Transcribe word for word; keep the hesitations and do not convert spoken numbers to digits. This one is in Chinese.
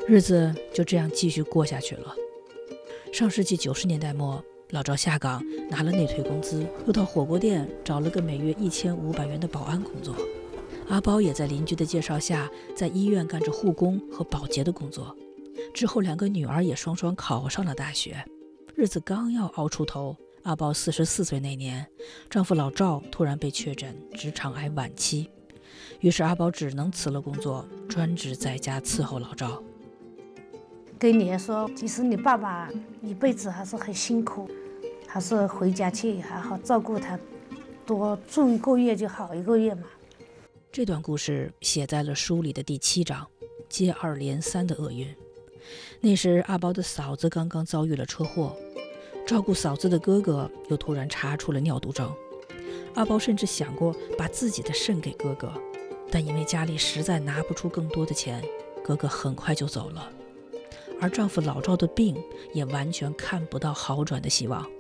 日子就这样继续过下去了。上世纪九十年代末，老赵下岗拿了内退工资，又到火锅店找了个每月一千五百元的保安工作。阿包也在邻居的介绍下，在医院干着护工和保洁的工作。之后两个女儿也双双考上了大学。日子刚要熬出头，阿包四十四岁那年，丈夫老赵突然被确诊直肠癌晚期，于是阿包只能辞了工作，专职在家伺候老赵。 给你说，其实你爸爸一辈子还是很辛苦，还是回家去好好照顾他，多住一个月就好一个月嘛。 这段故事写在了书里的第七章，接二连三的厄运。那时阿包的嫂子刚刚遭遇了车祸，照顾嫂子的哥哥又突然查出了尿毒症。阿包甚至想过把自己的肾给哥哥，但因为家里实在拿不出更多的钱，哥哥很快就走了。而丈夫老赵的病也完全看不到好转的希望。